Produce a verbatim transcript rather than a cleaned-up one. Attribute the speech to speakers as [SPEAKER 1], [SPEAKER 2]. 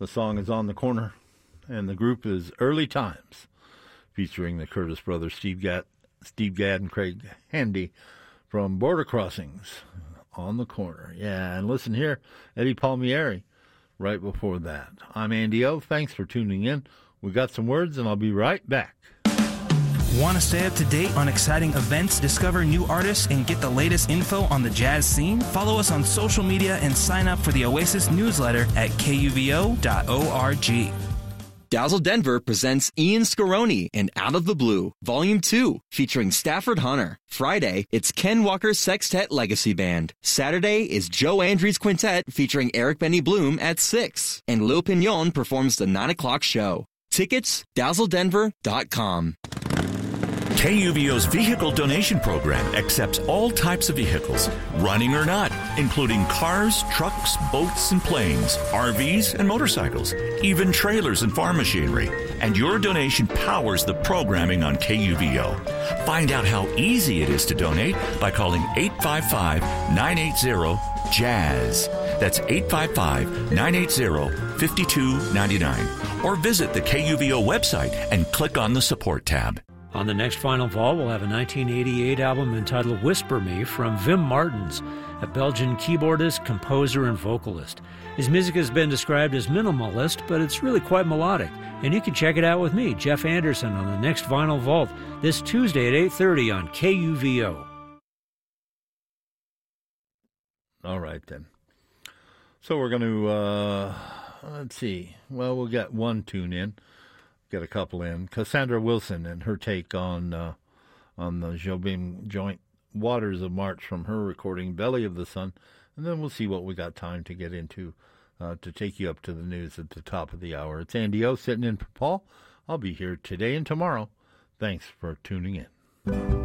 [SPEAKER 1] The song is On the Corner, and the group is Early Times, featuring the Curtis brothers, Steve Gadd, Steve Gadd and Craig Handy from Border Crossings. On the Corner. Yeah, and listen here, Eddie Palmieri right before that. I'm Andy O. Thanks for tuning in. We got some words, and I'll be right back.
[SPEAKER 2] Want to stay up to date on exciting events, discover new artists, and get the latest info on the jazz scene? Follow us on social media and sign up for the Oasis newsletter at K U V O dot org.
[SPEAKER 3] Dazzle Denver presents Ian Scaroni and Out of the Blue, Volume two, featuring Stafford Hunter. Friday, it's Ken Walker's Sextet Legacy Band. Saturday is Joe Andrews Quintet featuring Eric Benny Bloom at six. And Lil Pignon performs the nine o'clock show. Tickets, dazzle denver dot com.
[SPEAKER 4] K U V O's vehicle donation program accepts all types of vehicles, running or not, including cars, trucks, boats, and planes, R Vs, and motorcycles, even trailers and farm machinery. And your donation powers the programming on K U V O. Find out how easy it is to donate by calling eight five five, nine eight zero, jazz. That's eight five five, nine eight zero, five two nine nine. Or visit the K U V O website and click on the support tab.
[SPEAKER 5] On the next Final Vault, we'll have a nineteen eighty-eight album entitled Whisper Me from Wim Martens, a Belgian keyboardist, composer, and vocalist. His music has been described as minimalist, but it's really quite melodic. And you can check it out with me, Jeff Anderson, on the next Vinyl Vault this Tuesday at eight thirty on K U V O.
[SPEAKER 1] All right, then. So we're going to, uh, let's see. Well, we'll get one tune in. Get a couple in. Cassandra Wilson and her take on uh, on the Jobim Joint Waters of March from her recording Belly of the Sun. And then we'll see what we got time to get into uh, to take you up to the news at the top of the hour. It's Andy O sitting in for Paul. I'll be here today and tomorrow. Thanks for tuning in.